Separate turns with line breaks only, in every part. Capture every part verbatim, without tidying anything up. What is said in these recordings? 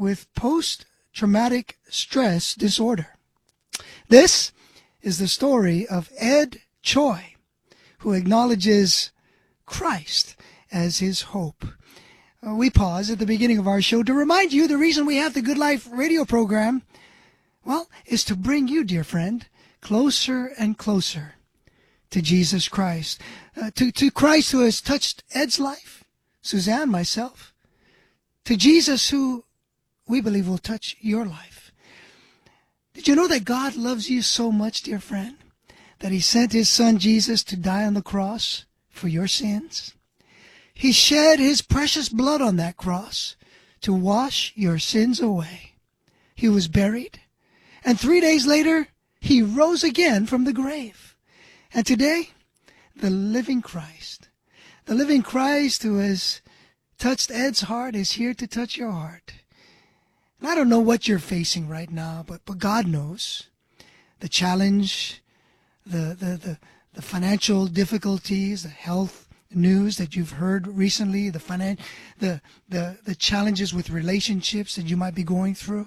with post-traumatic stress disorder. This is the story of Ed Choi, who acknowledges Christ as his hope. Uh, we pause at the beginning of our show to remind you the reason we have the Good Life radio program, well, is to bring you, dear friend, closer and closer to Jesus Christ, uh, to, to Christ who has touched Ed's life, Suzanne, myself, to Jesus who we believe will touch your life. Did you know that God loves you so much, dear friend, that he sent his son Jesus to die on the cross for your sins? He shed his precious blood on that cross to wash your sins away. He was buried, and three days later, he rose again from the grave. And today, the living Christ, the living Christ who has touched Ed's heart is here to touch your heart. And I don't know what you're facing right now, but, but God knows. The challenge, the, the, the, the financial difficulties, the health news that you've heard recently, the, finan- the, the, the challenges with relationships that you might be going through.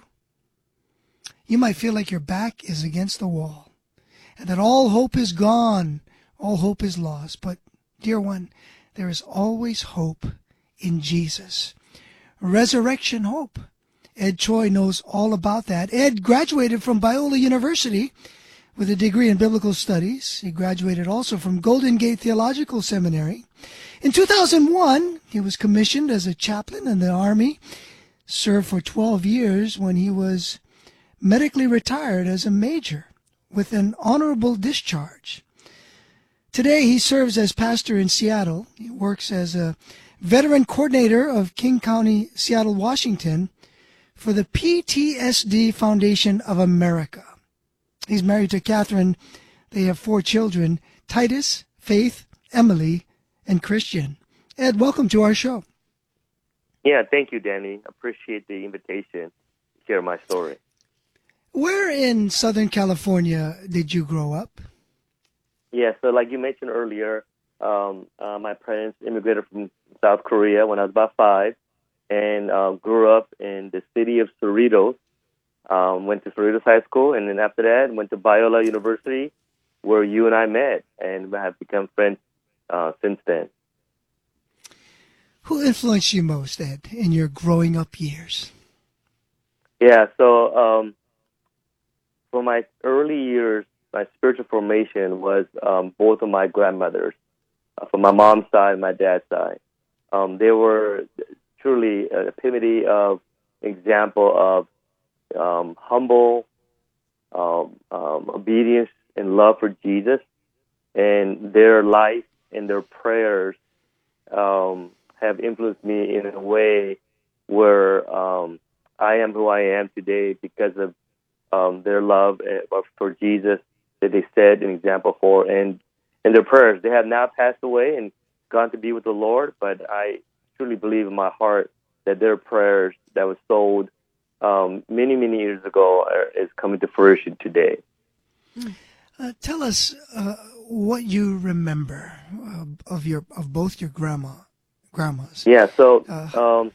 You might feel like your back is against the wall and that all hope is gone, all hope is lost. But, dear one, there is always hope in Jesus. Resurrection hope. Ed Choi knows all about that. Ed graduated from Biola University with a degree in biblical studies. He graduated also from Golden Gate Theological Seminary. In two thousand one, he was commissioned as a chaplain in the Army, served for twelve years when he was medically retired as a major with an honorable discharge. Today, he serves as pastor in Seattle. He works as a veteran coordinator of King County, Seattle, Washington, for the P T S D Foundation of America. He's married to Catherine. They have four children, Titus, Faith, Emily, and Christian. Ed, welcome to our show.
Yeah, thank you, Danny. Appreciate the invitation to share my story.
Where in Southern California did you grow up?
Yeah, so like you mentioned earlier, um, uh, my parents immigrated from South Korea when I was about five and uh, grew up in the city of Cerritos. Um, went to Cerritos High School, and then after that went to Biola University, where you and I met, and have become friends uh, since then.
Who influenced you most, Ed, in your growing up years?
Yeah, so um, for my early years, my spiritual formation was um, both of my grandmothers, uh, from my mom's side and my dad's side. Um, they were truly an epitome of example of um, humble um, um, obedience and love for Jesus, and their life and their prayers um, have influenced me in a way where um, I am who I am today because of um, their love for Jesus that they set an example for, and and their prayers. They have now passed away and gone to be with the Lord, but I truly believe in my heart that their prayers that was sold um, many, many years ago are, is coming to fruition today.
Uh, tell us uh, what you remember uh, of your of both your grandma grandmas.
Yeah, so
Uh,
um,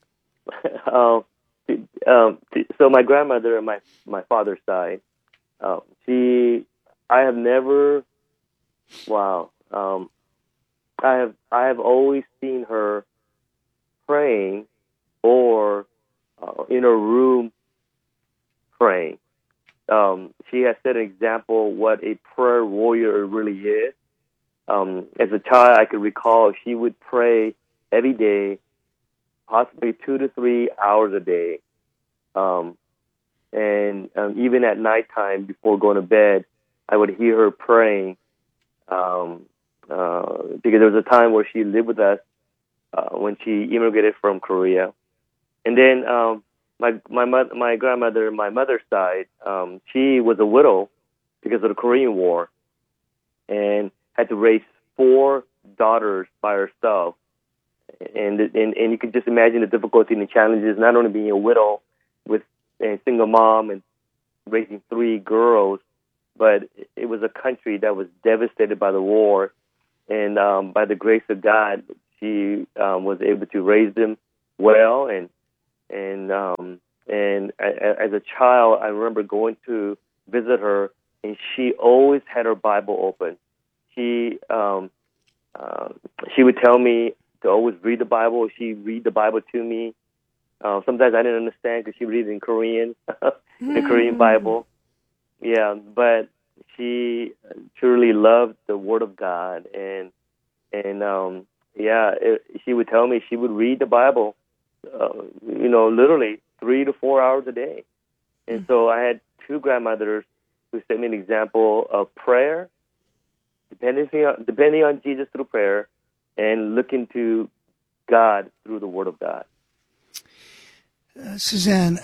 uh, um, so my grandmother on my my father's side, uh, she I have never wow um, I have I have always seen her praying or uh, in a room praying. Um, she has set an example what a prayer warrior really is. Um, as a child, I could recall she would pray every day, possibly two to three hours a day. Um, and um, even at nighttime before going to bed, I would hear her praying um, uh, because there was a time where she lived with us uh, when she immigrated from Korea. And then um, my my mother, my grandmother, my mother's side, um, she was a widow because of the Korean War, and had to raise four daughters by herself. And and and you can just imagine the difficulty and the challenges, not only being a widow with a single mom and raising three girls, but it was a country that was devastated by the war. And um, by the grace of God, she um, was able to raise them well and and um, And a- as a child, I remember going to visit her, and she always had her Bible open. She um, uh, she would tell me to always read the Bible. She'd read the Bible to me. Uh, sometimes I didn't understand because she would read it in Korean, the Korean Bible. Yeah, but she truly loved the Word of God, and and um, yeah, it, she would tell me she would read the Bible, uh, you know, literally three to four hours a day. And so I had two grandmothers who set me an example of prayer, depending on, depending on Jesus through prayer, and looking to God through the Word of God.
Uh, Suzanne,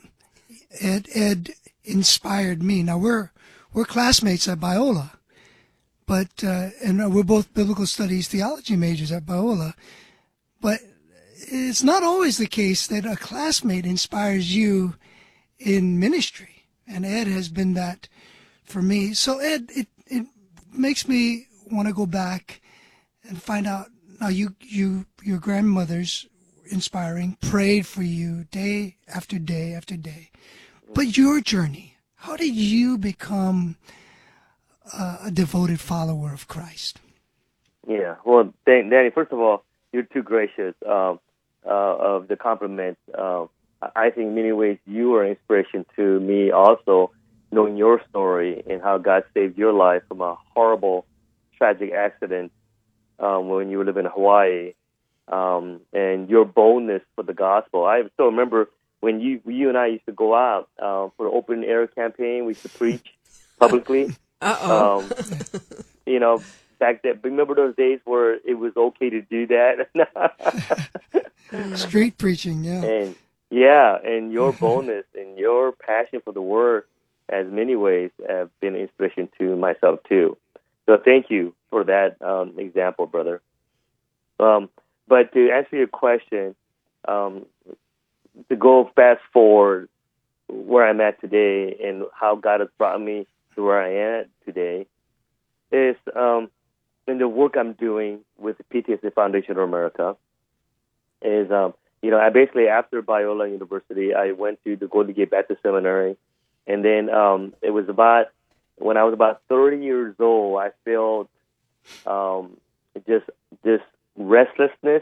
Ed, Ed inspired me. Now we're we're classmates at Biola, but uh, and we're both biblical studies theology majors at Biola. But it's not always the case that a classmate inspires you in ministry, and Ed has been that for me. So Ed, it it makes me want to go back and find out. Now you you your grandmother's inspiring, prayed for you day after day after day. But your journey, how did you become a, a devoted follower of Christ?
Yeah, well, Dan- Danny, first of all, you're too gracious um, uh, of the compliments. Uh, I think in many ways you are an inspiration to me also, knowing your story and how God saved your life from a horrible, tragic accident um, when you were living in Hawaii. Um, and your boldness for the gospel. I still remember when you you and I used to go out uh, for the open air campaign. We used to preach publicly.
Uh-oh.
Um, you know, back then, remember those days where it was okay to do that?
Street preaching, yeah.
And yeah, and your boldness and your passion for the word, as many ways, have been an inspiration to myself too. So thank you for that um, example, brother. Um, But to answer your question, um, to go fast forward where I'm at today and how God has brought me to where I am at today is um, in the work I'm doing with the P T S D Foundation of America is, um, you know, I basically, after Biola University, I went to the Golden Gate Baptist Seminary. And then um, it was about, when I was about thirty years old, I felt um, just this restlessness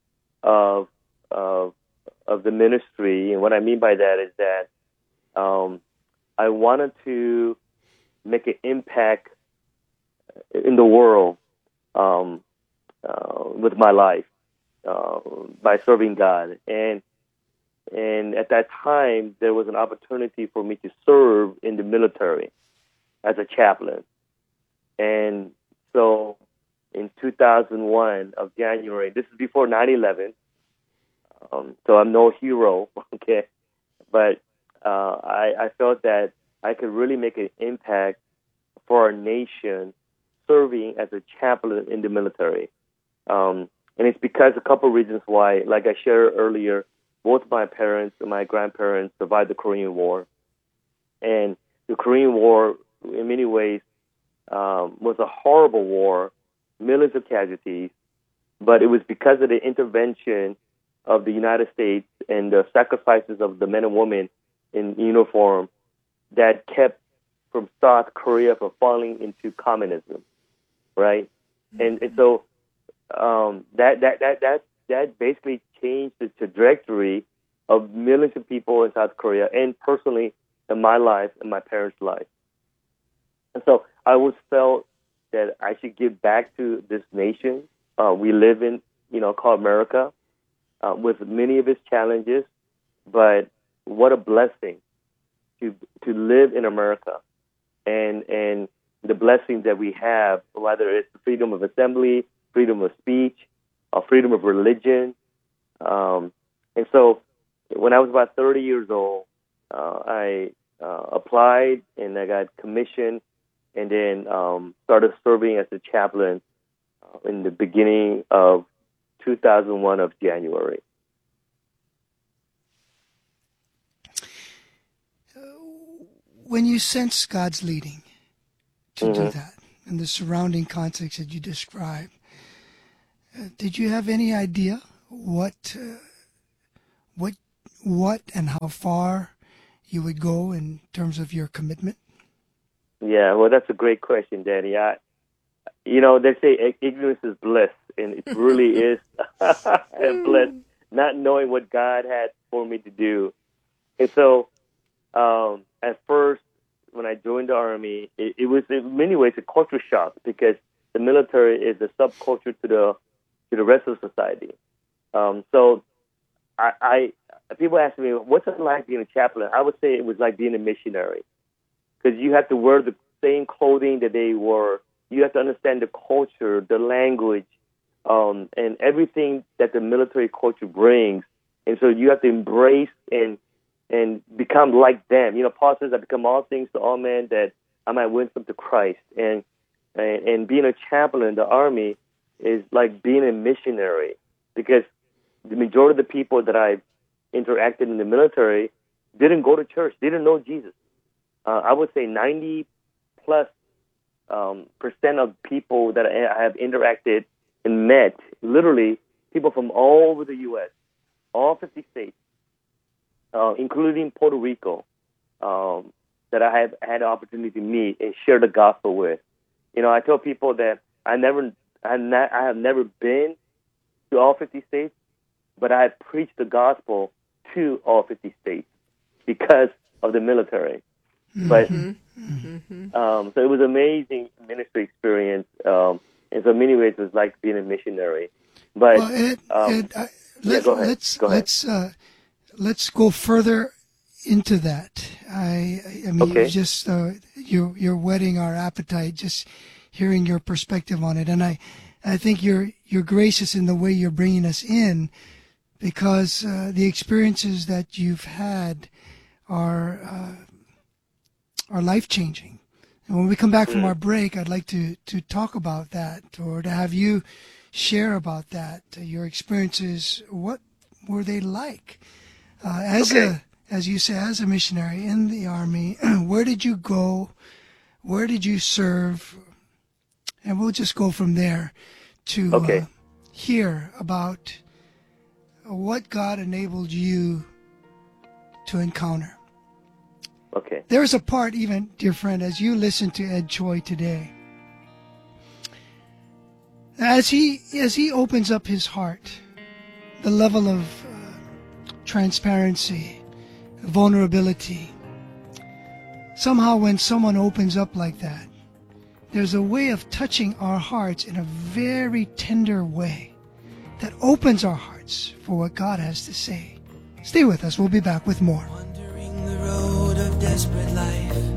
of of of the ministry, and what I mean by that is that um, I wanted to make an impact in the world um, uh, with my life uh, by serving God, and and at that time there was an opportunity for me to serve in the military as a chaplain, and so. In two thousand one of January, this is before nine eleven, um, so I'm no hero, okay, but uh, I, I felt that I could really make an impact for our nation serving as a chaplain in the military. Um, and it's because a couple of reasons why, like I shared earlier, both my parents and my grandparents survived the Korean War. And the Korean War, in many ways, um, was a horrible war, millions of casualties, but it was because of the intervention of the United States and the sacrifices of the men and women in uniform that kept from South Korea from falling into communism, right? And and so um, that that that that that basically changed the trajectory of millions of people in South Korea, and personally in my life and my parents' life. And so I always felt that I should give back to this nation uh, we live in, you know, called America, uh, with many of its challenges. But what a blessing to to live in America, and and the blessings that we have, whether it's freedom of assembly, freedom of speech, or freedom of religion. Um, and so when I was about thirty years old, uh, I uh, applied and I got commissioned, and then um, started serving as a chaplain uh, in the beginning of two thousand one of January.
When you sense God's leading to
Mm-hmm.
do that, in the surrounding context that you described, uh, did you have any idea what uh, what what and how far you would go in terms of your commitment?
Yeah, well, that's a great question, Danny. I, you know, they say ignorance is bliss, and it really is bliss, not knowing what God had for me to do. And so, um, at first, when I joined the Army, it, it was in many ways a culture shock, because the military is a subculture to the to the rest of society. Um, so, I, I people ask me, what's it like being a chaplain? I would say it was like being a missionary, because you have to wear the same clothing that they wore. You have to understand the culture, the language, um, and everything that the military culture brings. And so you have to embrace and and become like them. You know, Paul says, I become all things to all men that I might win some to Christ. And, and, and being a chaplain in the Army is like being a missionary, because the majority of the people that I interacted in the military didn't go to church, didn't know Jesus. Uh, I would say ninety plus um, percent of people that I have interacted and met, literally people from all over the U S, all fifty states, uh, including Puerto Rico, um, that I have had the opportunity to meet and share the gospel with. You know, I tell people that I never, I, not, I have never been to all fifty states, but I have preached the gospel to all fifty states because of the military. But
Mm-hmm.
um, so it was an amazing ministry experience. Um, in so many ways, it was like being a missionary. But
well, Ed,
um,
Ed, I,
yeah,
let,
go ahead.
let's
Go ahead.
let's uh, let's go further into that. I I mean,
Okay.
you just uh, you're you're whetting our appetite just hearing your perspective on it, and I I think you're you're gracious in the way you're bringing us in, because uh, the experiences that you've had are uh, are life-changing. And when we come back from our break, I'd like to, to talk about that, or to have you share about that, uh, your experiences. What were they like? Uh, as
Okay.
a, as you say, as a missionary in the Army, where did you go? Where did you serve? And we'll just go from there to
Okay.
uh, hear about what God enabled you to encounter.
Okay.
There's a part, even, dear friend, as you listen to Ed Choi today, as he as he opens up his heart, the level of uh, transparency, vulnerability. Somehow, when someone opens up like that, there's a way of touching our hearts in a very tender way that opens our hearts for what God has to say. Stay with us. We'll be back with more.
Wandering the road of desperate